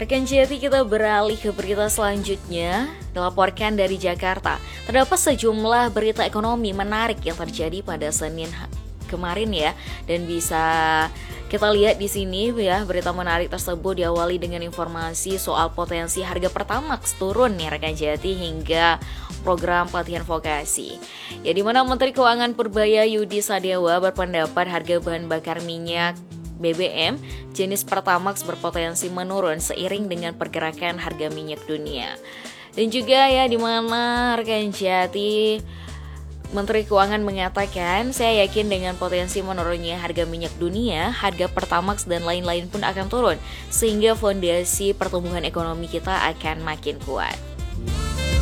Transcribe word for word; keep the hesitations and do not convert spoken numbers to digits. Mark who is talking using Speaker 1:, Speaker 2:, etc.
Speaker 1: Rekan Jati, kita beralih ke berita selanjutnya. Dilaporkan dari Jakarta, terdapat sejumlah berita ekonomi menarik yang terjadi pada Senin kemarin ya, dan bisa kita lihat di sini ya. Berita menarik tersebut diawali dengan informasi soal potensi harga Pertamax turun nih rekan Jati hingga program pelatihan vokasi. Ya, di mana Menteri Keuangan Purbaya Yudi Sadewa berpendapat harga bahan bakar minyak B B M jenis Pertamax berpotensi menurun seiring dengan pergerakan harga minyak dunia. Dan juga ya, di mana rekan Jati, Menteri Keuangan mengatakan, saya yakin dengan potensi menurunnya harga minyak dunia, harga Pertamax dan lain-lain pun akan turun, sehingga fondasi pertumbuhan ekonomi kita akan makin kuat.